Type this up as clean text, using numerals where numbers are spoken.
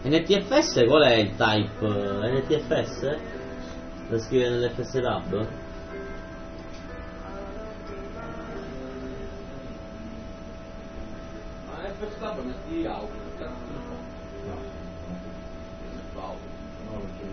NTFS qual è il type? NTFS? Lo scrive nell'FS Lab? Ma FS Lab metti auto, No, metto auto. no,